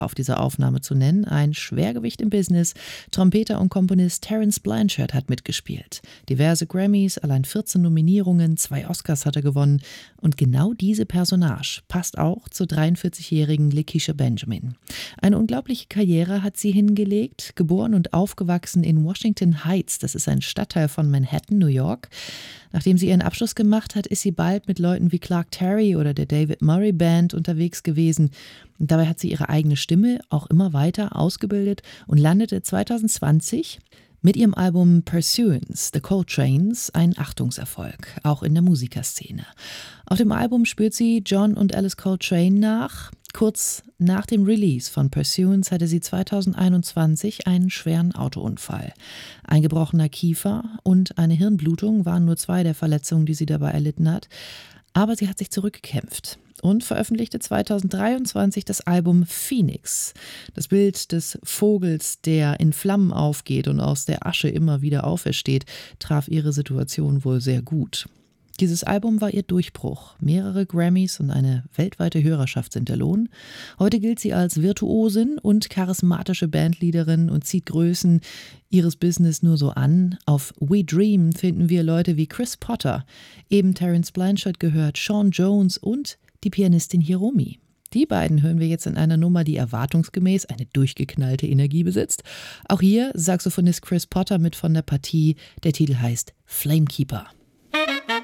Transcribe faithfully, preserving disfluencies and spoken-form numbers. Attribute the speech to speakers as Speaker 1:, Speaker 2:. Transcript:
Speaker 1: auf dieser Aufnahme zu nennen, ein Schwergewicht im Business. Trompeter und Komponist Terence Blanchard hat mitgespielt. Diverse Grammys, allein vierzehn Nominierungen, zwei Oscars hat er gewonnen. Und genau diese Personage passt auch zur dreiundvierzigjährigen Lakeisha Benjamin. Eine unglaubliche Karriere hat sie hingelegt, geboren und aufgewachsen in Washington Heights. Das ist ein Stadtteil von Manhattan, New York. Nachdem sie ihren Abschluss gemacht hat, ist sie bald mit Leuten wie Clark Terry oder der David Murray Band unterwegs gewesen. Und dabei hat sie ihre eigene Stimme auch immer weiter ausgebildet und landete zwanzig zwanzig mit ihrem Album Pursuance, The Coltranes, ein Achtungserfolg, auch in der Musikerszene. Auf dem Album spürt sie John und Alice Coltrane nach. Kurz nach dem Release von Pursuance hatte sie zwanzig einundzwanzig einen schweren Autounfall. Ein gebrochener Kiefer und eine Hirnblutung waren nur zwei der Verletzungen, die sie dabei erlitten hat. Aber sie hat sich zurückgekämpft und veröffentlichte zwanzig dreiundzwanzig das Album Phoenix. Das Bild des Vogels, der in Flammen aufgeht und aus der Asche immer wieder aufersteht, traf ihre Situation wohl sehr gut. Dieses Album war ihr Durchbruch. Mehrere Grammys und eine weltweite Hörerschaft sind der Lohn. Heute gilt sie als Virtuosin und charismatische Bandleaderin und zieht Größen ihres Business nur so an. Auf We Dream finden wir Leute wie Chris Potter, eben Terence Blanchard gehört, Sean Jones und die Pianistin Hiromi. Die beiden hören wir jetzt in einer Nummer, die erwartungsgemäß eine durchgeknallte Energie besitzt. Auch hier Saxophonist Chris Potter mit von der Partie. Der Titel heißt Flamekeeper.